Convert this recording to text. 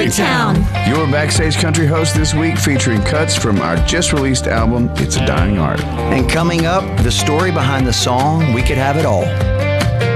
Big Town. Your Backstage Country host this week, featuring cuts from our just released album, It's a Dying Art. And coming up, the story behind the song We Could Have It All.